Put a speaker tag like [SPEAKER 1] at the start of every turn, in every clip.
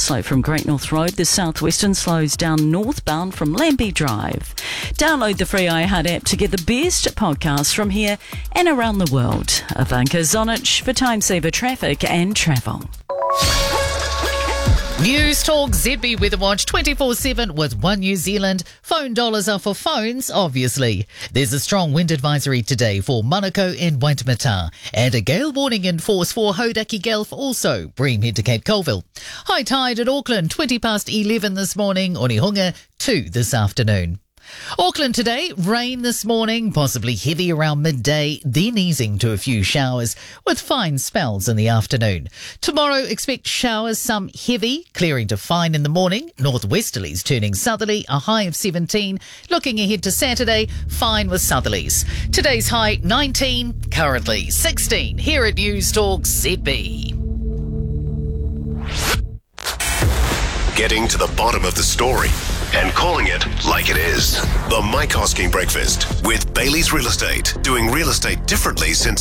[SPEAKER 1] slow from Great North Road. The southwestern slows down northbound from Lambie Drive. Download the free iHeart app to get the best podcasts from here and around the world. Ivanka Zonich for Time Saver Traffic and Travel.
[SPEAKER 2] News Talk ZB Weather Watch 24/7 with One New Zealand. Phone dollars are for phones, obviously. There's a strong wind advisory today for Manukau and Waitemata, and a gale warning in force for Hauraki Gulf also. Bream head to Cape Colville. High tide at Auckland, 20 past 11 this morning. Onehunga 2 this afternoon. Auckland today, rain this morning, possibly heavy around midday, then easing to a few showers with fine spells in the afternoon. Tomorrow, expect showers, some heavy, clearing to fine in the morning. Northwesterlies turning southerly, a high of 17. Looking ahead to Saturday, fine with southerlies. Today's high 19, currently 16 here at News Talk ZB.
[SPEAKER 3] Getting to the bottom of the story and calling it like it is. The Mike Hosking Breakfast with Bailey's Real Estate. Doing real estate differently since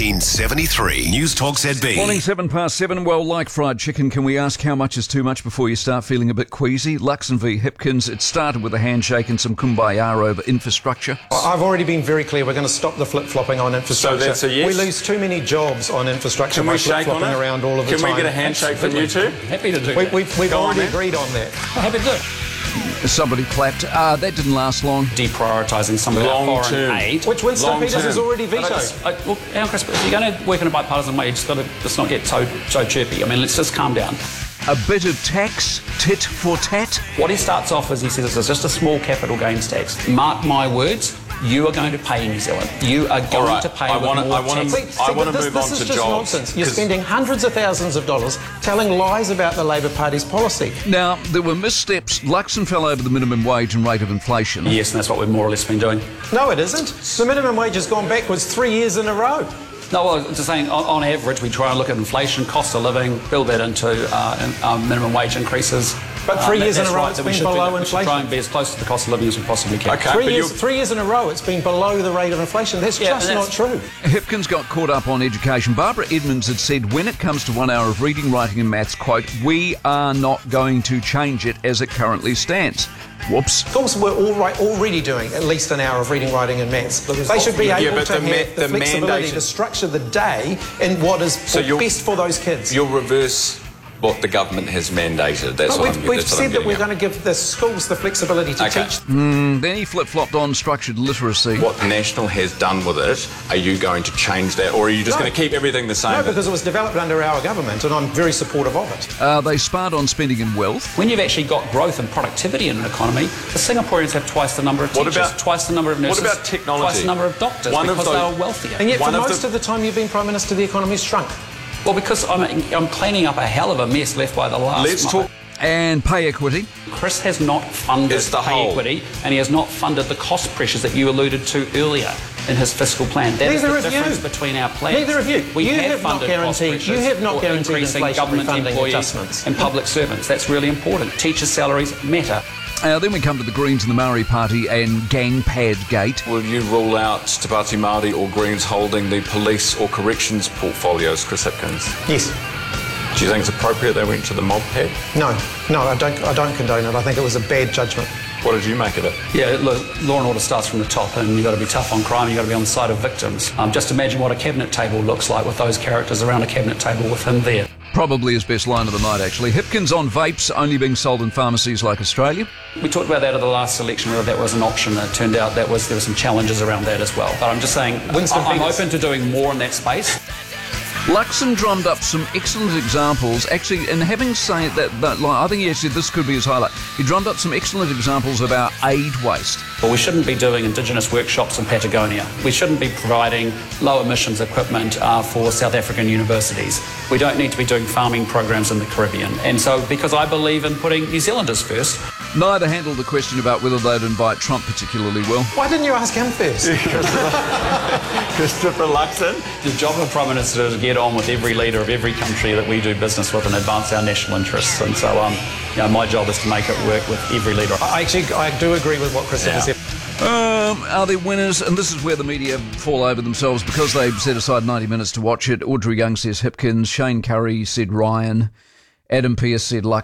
[SPEAKER 3] 1973. News Talk ZB.
[SPEAKER 4] Morning, 7 past 7. Well, like fried chicken, can we ask how much is too much before you start feeling a bit queasy? Luxon v Hipkins. It started with a handshake and some kumbaya over infrastructure.
[SPEAKER 5] I've already been very clear. We're going to stop the flip-flopping on infrastructure.
[SPEAKER 6] So that's a yes?
[SPEAKER 5] We lose too many jobs on infrastructure.
[SPEAKER 6] Can we shake on it?
[SPEAKER 5] Around all of the
[SPEAKER 6] Can
[SPEAKER 5] time.
[SPEAKER 6] we get a handshake from you two?
[SPEAKER 7] Happy to do
[SPEAKER 5] We've already agreed on that.
[SPEAKER 7] Happy to do it.
[SPEAKER 4] Somebody clapped. That didn't last long.
[SPEAKER 7] Deprioritising some of our foreign aid.
[SPEAKER 5] Which Winston Peters has already vetoed.
[SPEAKER 7] Look, Chris, if you're going to work in a bipartisan way, you just got to just not get so chirpy. I mean, let's just calm down.
[SPEAKER 4] A bit of tax, tit for tat.
[SPEAKER 7] What he starts off as, he says, it's just a small capital gains tax. Mark my words, you are going to pay New Zealand. You are going to pay more tax.
[SPEAKER 6] I want to move on to
[SPEAKER 5] This is
[SPEAKER 6] jobs.
[SPEAKER 5] just nonsense. You're spending hundreds of thousands of dollars telling lies about the Labor Party's policy.
[SPEAKER 4] Now, there were missteps. Luxon fell over the minimum wage and rate of inflation.
[SPEAKER 7] Yes, and that's what we've more or less been doing.
[SPEAKER 5] No, it isn't. The minimum wage has gone backwards 3 years in a row.
[SPEAKER 7] No, well, just saying, on average, we try and look at inflation, cost of living, build that into minimum wage increases.
[SPEAKER 5] But 3 years in a row, it's been below inflation.
[SPEAKER 7] We should try and be as close to the cost of living as we possibly can.
[SPEAKER 6] Okay,
[SPEAKER 5] 3 years in a row, it's been below the rate of inflation. That's just not true.
[SPEAKER 4] Hipkins got caught up on education. Barbara Edmonds had said, when it comes to 1 hour of reading, writing and maths, quote, we are not going to change it as it currently stands. Whoops.
[SPEAKER 5] Schools were already doing at least an hour of reading, writing and maths. They should be able to have the flexibility to structure the day in what is best for those kids.
[SPEAKER 6] You'll reverse what the government has mandated. That's what
[SPEAKER 5] we've said that we're going to give the schools the flexibility to teach.
[SPEAKER 4] Then he flip-flopped on structured literacy.
[SPEAKER 6] What National has done with it, are you going to change that, or are you just going to keep everything the same?
[SPEAKER 5] No, because it was developed under our government, and I'm very supportive of it.
[SPEAKER 4] They sparred on spending and wealth.
[SPEAKER 7] When you've actually got growth and productivity in an economy, the Singaporeans have twice the number of teachers, twice the number of nurses,
[SPEAKER 6] what about technology?
[SPEAKER 7] Twice the number of doctors, because they are wealthier.
[SPEAKER 5] And yet, for most of the time you've been Prime Minister, the economy's shrunk.
[SPEAKER 7] Well, because I'm cleaning up a hell of a mess left by the last.
[SPEAKER 6] Let's talk.
[SPEAKER 4] And pay equity.
[SPEAKER 7] Chris has not funded pay equity, and he has not funded the cost pressures that you alluded to earlier in his fiscal plan. That is the difference between our plans.
[SPEAKER 5] Neither of you.
[SPEAKER 7] We have funded cost pressures.
[SPEAKER 5] You have not guaranteed inflation
[SPEAKER 7] government
[SPEAKER 5] funding
[SPEAKER 7] employees
[SPEAKER 5] adjustments.
[SPEAKER 7] and public servants. That's really important. Teachers' salaries matter.
[SPEAKER 4] Then we come to the Greens and the Maori Party and Gangpad Gate.
[SPEAKER 6] Will you rule out Te Pāti Māori or Greens holding the police or corrections portfolios, Chris Hipkins?
[SPEAKER 5] Yes.
[SPEAKER 6] Do you think it's appropriate they went to the mob pad?
[SPEAKER 5] No, I don't condone it. I think it was a bad judgment.
[SPEAKER 6] What did you make of it?
[SPEAKER 7] Yeah, look, law and order starts from the top, and you've got to be tough on crime, you've got to be on the side of victims. Just imagine what a cabinet table looks like with those characters around a cabinet table with him there.
[SPEAKER 4] Probably his best line of the night, actually. Hipkins on vapes only being sold in pharmacies like Australia.
[SPEAKER 7] We talked about that at the last election, whether that was an option. It turned out there were some challenges around that as well. But I'm just saying, I'm open to doing more in that space.
[SPEAKER 4] Luxon drummed up some excellent examples, actually, and having said that I think he said this could be his highlight. He drummed up some excellent examples of our aid waste.
[SPEAKER 7] Well, we shouldn't be doing Indigenous workshops in Patagonia. We shouldn't be providing low emissions equipment for South African universities. We don't need to be doing farming programs in the Caribbean. And so, because I believe in putting New Zealanders first.
[SPEAKER 4] Neither handled the question about whether they'd invite Trump particularly well.
[SPEAKER 5] Why didn't you ask him first?
[SPEAKER 6] Christopher Luxon.
[SPEAKER 7] The job of Prime Minister is to get on with every leader of every country that we do business with and advance our national interests. And so, my job is to make it work with every leader.
[SPEAKER 5] I do agree with what Christopher said.
[SPEAKER 4] Are there winners? And this is where the media fall over themselves because they've set aside 90 minutes to watch it. Audrey Young says Hipkins. Shane Curry said Ryan. Adam Pearce said Luxon.